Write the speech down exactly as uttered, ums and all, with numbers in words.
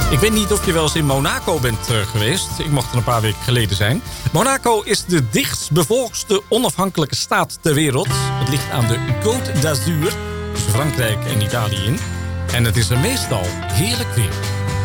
Ik weet niet of je wel eens in Monaco bent uh, geweest. Ik mocht er een paar weken geleden zijn. Monaco is de dichtstbevolkste onafhankelijke staat ter wereld. Het ligt aan de Côte d'Azur, tussen Frankrijk en Italië in. En het is er meestal heerlijk weer.